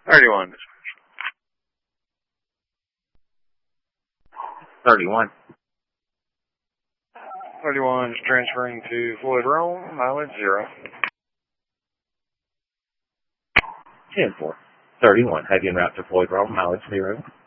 31. 31. 31 is transferring to Floyd Rome, mileage 0. 10-4. 31, heavy en route to Floyd Rome, mileage 0.